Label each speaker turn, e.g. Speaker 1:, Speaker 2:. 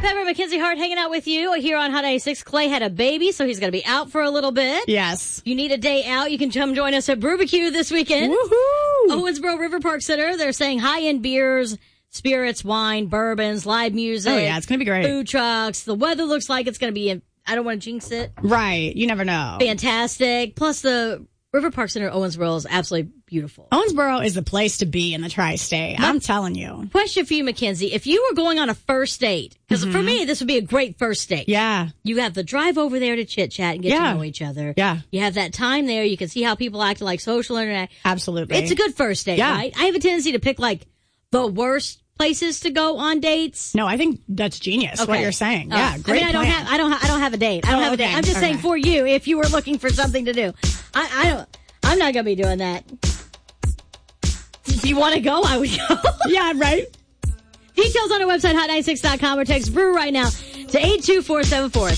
Speaker 1: Pepper, Mackenzie Hart hanging out with you here on Hot 96. Clay had a baby, so he's going to be out for a little bit.
Speaker 2: Yes.
Speaker 1: You need a day out, you can come join us at Brewbarbecue this weekend.
Speaker 2: Woohoo!
Speaker 1: Owensboro River Park Center. They're saying high-end beers, spirits, wine, bourbons, live music.
Speaker 2: Oh, yeah, it's going to be great.
Speaker 1: Food trucks. The weather looks like it's going to be, I don't want to jinx it.
Speaker 2: Right. You never know.
Speaker 1: Fantastic. Plus, the River Park Center Owensboro is absolutely beautiful.
Speaker 2: Owensboro is the place to be in the tri-state. I'm telling you.
Speaker 1: Question for you, Mackenzie. If you were going on a first date, because for me, this would be a great first date.
Speaker 2: Yeah.
Speaker 1: You have the drive over there to chit-chat and get to know each other.
Speaker 2: Yeah.
Speaker 1: You have that time there. You can see how people act like social internet.
Speaker 2: Absolutely.
Speaker 1: It's a good first date, right? I have a tendency to pick, like, the worst places to go on dates.
Speaker 2: No, I think that's genius, what you're saying. Yeah, great
Speaker 1: I mean,
Speaker 2: plan.
Speaker 1: I don't have a date. I don't have a date. I'm just saying for you, if you were looking for something to do. I'm not going to be doing that. If you want to go, I would go.
Speaker 2: Yeah, right.
Speaker 1: Details on our website, hot96.com, or text Brew right now to 82474.